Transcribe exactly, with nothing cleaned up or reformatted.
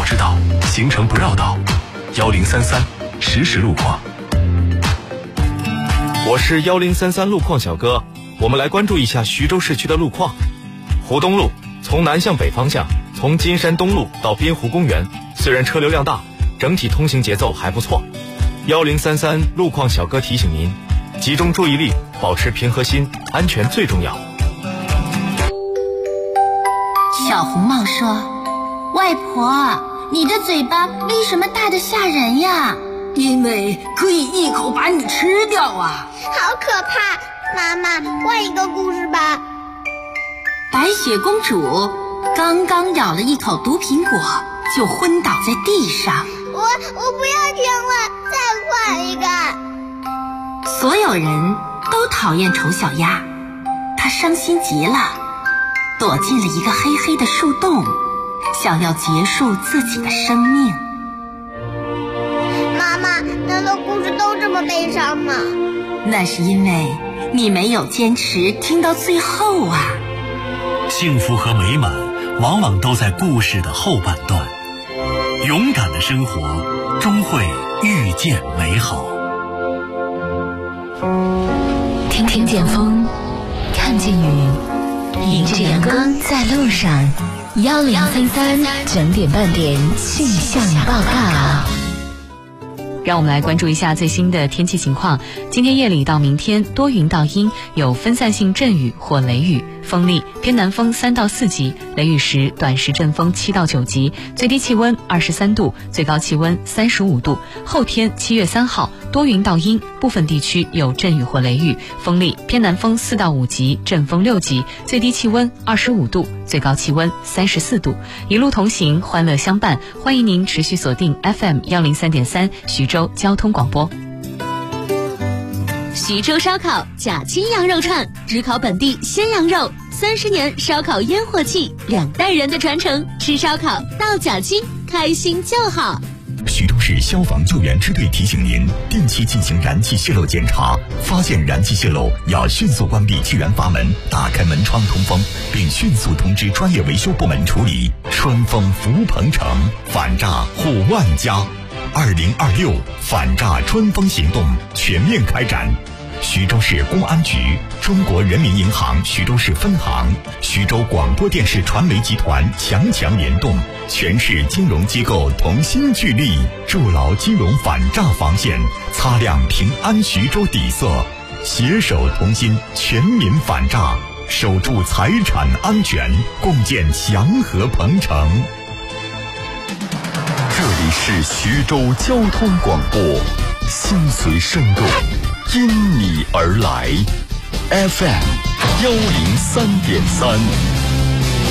知道，行程不绕道。幺零三三实时路况。 我是幺零三三路况小哥，我们来关注一下徐州市区的路况。湖东路从南向北方向，从金山东路到滨湖公园，虽然车流量大，整体通行节奏还不错。幺零三三路况小哥提醒您，集中注意力，保持平和心，安全最重要。 小红帽说：“外婆，你的嘴巴为什么大得吓人呀？” 因为可以一口把你吃掉啊！ 好可怕！妈妈，换一个故事吧。 白雪公主刚刚咬了一口毒苹果，就昏倒在地上。 我我不要听了，再换一个。 所有人都讨厌丑小鸭，她伤心极了，躲进了一个黑黑的树洞，想要结束自己的生命。 妈妈，难道故事都这么悲伤吗？ 那是因为你没有坚持听到最后啊。 幸福和美满往往都在故事的后半段，勇敢的生活终会遇见美好。 听听见风，看见雨，迎着阳光在路上。幺零三三整点半点气象报告。 让我们来关注一下最新的天气情况。今天夜里到明天多云到阴，有分散性阵雨或雷雨，风力偏南风三到四级，雷雨时短时阵风七到九级，最低气温二十三度，最高气温三十五度。后天七月三号多云到阴，部分地区有阵雨或雷雨，风力偏南风四到五级，阵风六级，最低气温二十五度，最高气温三十四度。一路同行，欢乐相伴，欢迎您持续锁定 F M 一零三点三徐州交通广播。 徐州烧烤假青羊肉串，只烤本地鲜羊肉，三十年烧烤烟火气，两代人的传承，吃烧烤到假青，开心就好。 徐州市消防救援支队提醒您，定期进行燃气泄漏检查，发现燃气泄漏要迅速关闭气源阀门，打开门窗通风，并迅速通知专业维修部门处理。春风福鹏城，反诈护万家。二零二六反诈春风行动全面开展。徐州市公安局、中国人民银行徐州市分行、徐州广播电视传媒集团强强联动，全市金融机构同心聚力，筑牢金融反诈防线，擦亮平安徐州底色，携手同心，全民反诈，守住财产安全，共建祥和鹏城。 这里是徐州交通广播，心随声动，因你而来 ，F M 幺零三点三。